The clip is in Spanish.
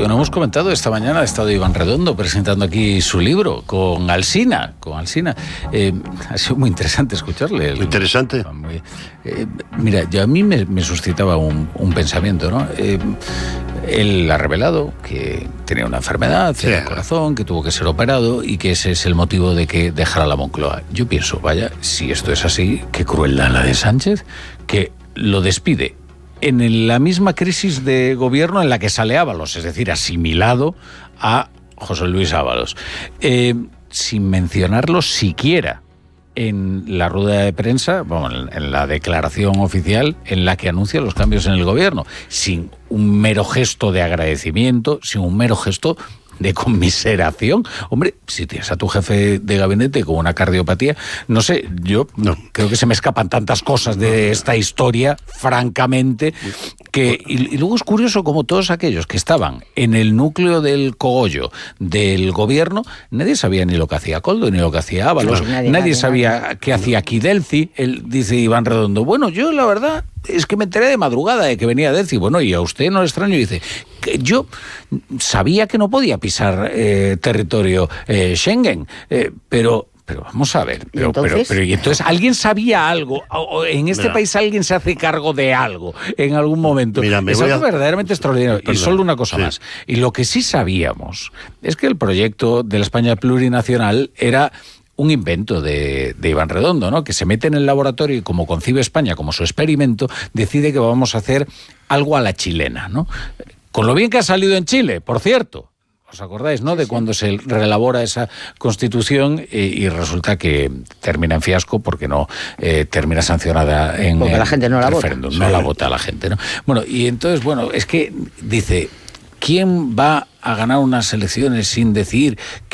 que no hemos comentado, esta mañana ha estado Iván Redondo presentando aquí su libro con Alsina. Ha sido muy interesante escucharle. Muy interesante. Mira, a mí me suscitaba un pensamiento, ¿no? Él ha revelado que tenía una enfermedad en el corazón, que tuvo que ser operado y que ese es el motivo de que dejara la Moncloa. Yo pienso, vaya, si esto es así, qué crueldad la de Sánchez, que lo despide en la misma crisis de gobierno en la que sale Ábalos, es decir, asimilado a José Luis Ábalos, sin mencionarlo siquiera en la rueda de prensa, en la declaración oficial en la que anuncia los cambios en el gobierno, sin un mero gesto de agradecimiento, sin un mero gesto de conmiseración. Hombre, si tienes a tu jefe de gabinete con una cardiopatía, no sé, yo creo que se me escapan tantas cosas de esta historia, francamente, que y luego es curioso como todos aquellos que estaban en el núcleo del cogollo del gobierno, nadie sabía ni lo que hacía Koldo, ni lo que hacía Ábalos, nadie sabía qué hacía Kidelci. Él dice, Iván Redondo, bueno, yo la verdad es que me enteré de madrugada de que venía Delci. Bueno, y a usted no le extraño, y dice, que yo sabía que no podía pisar territorio Schengen, pero vamos a ver, pero entonces ¿alguien sabía algo? ¿En este país alguien se hace cargo de algo en algún momento? Es algo verdaderamente extraordinario. Y solo una cosa más. Y lo que sí sabíamos es que el proyecto de la España plurinacional era un invento de Iván Redondo, ¿no? Que se mete en el laboratorio y, como concibe España como su experimento, decide que vamos a hacer algo a la chilena, ¿no? Con lo bien que ha salido en Chile, por cierto. ¿Os acordáis, no? De cuando se reelabora esa Constitución y resulta que termina en fiasco porque no termina sancionada en porque la gente no la referéndum. vota. No la vota la gente, ¿no? Bueno, y entonces, es que dice, ¿quién va a ganar unas elecciones sin decir